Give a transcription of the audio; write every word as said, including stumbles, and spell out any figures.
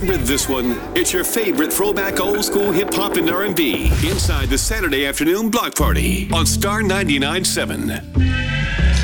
Remember this one? It's your favorite throwback old school hip hop and R and B inside the Saturday afternoon block party on Star ninety-nine point seven.